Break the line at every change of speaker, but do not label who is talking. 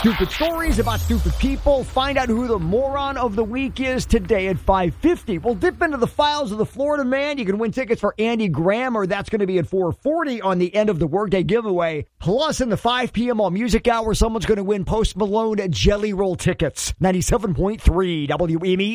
Stupid stories about stupid people. Find out who the moron of the week is today at 5:50. We'll dip into the files of the Florida Man. You can win tickets for Andy Grammer. That's going to be at 4:40 on the end of the workday giveaway. Plus, in the 5 p.m. All Music Hour, someone's going to win Post Malone Jelly Roll tickets. 97.3 WME.